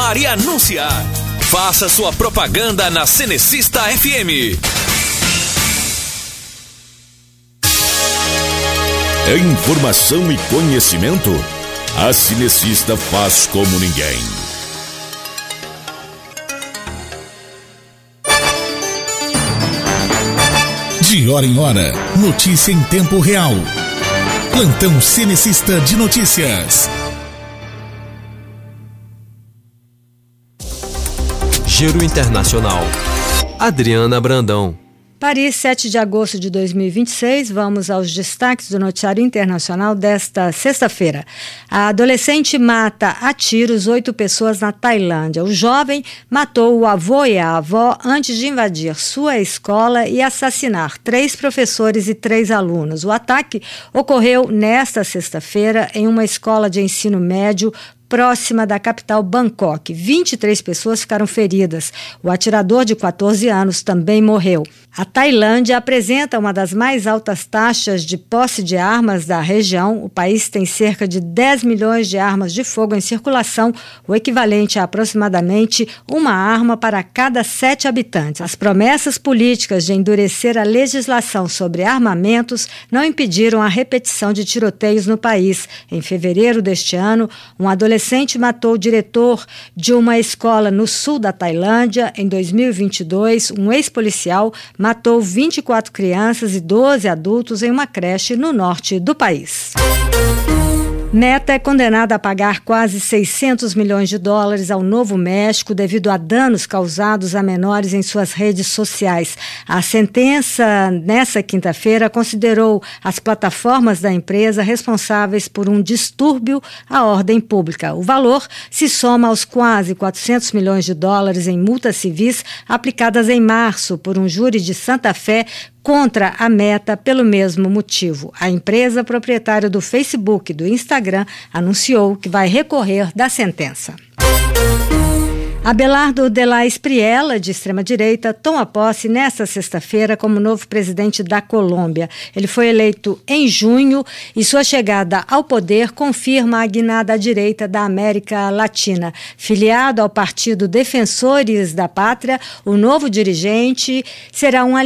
falar e anunciar. Faça sua propaganda na Cenecista FM. É informação e conhecimento? A Cenecista faz como ninguém. De hora em hora, notícia em tempo real. Plantão Cenecista de Notícias. Giro Internacional. Adriana Brandão. Paris, 7 de agosto de 2026, vamos aos destaques do noticiário internacional desta sexta-feira. A adolescente mata a tiros 8 pessoas na Tailândia. O jovem matou o avô e a avó antes de invadir sua escola e assassinar 3 professores e 3 alunos. O ataque ocorreu nesta sexta-feira em uma escola de ensino médio próxima da capital Bangkok. 23 pessoas ficaram feridas. O atirador de 14 anos também morreu. A Tailândia apresenta uma das mais altas taxas de posse de armas da região. O país tem cerca de 10 milhões de armas de fogo em circulação, o equivalente a aproximadamente uma arma para cada 7 habitantes. As promessas políticas de endurecer a legislação sobre armamentos não impediram a repetição de tiroteios no país. Em fevereiro deste ano, um adolescente matou o diretor de uma escola no sul da Tailândia. Em 2022, um ex-policial matou 24 crianças e 12 adultos em uma creche no norte do país. Meta é condenada a pagar quase 600 milhões de dólares ao Novo México devido a danos causados a menores em suas redes sociais. A sentença, nessa quinta-feira, considerou as plataformas da empresa responsáveis por um distúrbio à ordem pública. O valor se soma aos quase 400 milhões de dólares em multas civis aplicadas em março por um júri de Santa Fé contra a Meta pelo mesmo motivo. A empresa proprietária do Facebook e do Instagram anunciou que vai recorrer da sentença. Abelardo de la Espriella, de extrema-direita, toma posse nesta sexta-feira como novo presidente da Colômbia. Ele foi eleito em junho e sua chegada ao poder confirma a guinada à direita da América Latina. Filiado ao Partido Defensores da Pátria, o novo dirigente será um